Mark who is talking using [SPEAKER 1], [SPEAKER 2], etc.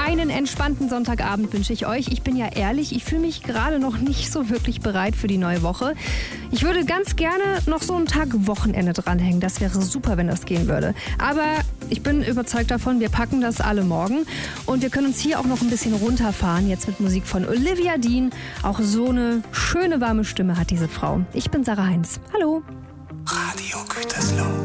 [SPEAKER 1] Einen entspannten Sonntagabend wünsche ich euch. Ich bin ja ehrlich, ich fühle mich gerade noch nicht so wirklich bereit für die neue Woche. Ich würde ganz gerne noch so einen Tag Wochenende dranhängen. Das wäre super, wenn das gehen würde. Aber ich bin überzeugt davon, wir packen das alle morgen. Und wir können uns hier auch noch ein bisschen runterfahren, jetzt mit Musik von Olivia Dean. Auch so eine schöne, warme Stimme hat diese Frau. Ich bin Sarah Heinz. Hallo.
[SPEAKER 2] Radio Gütersloh.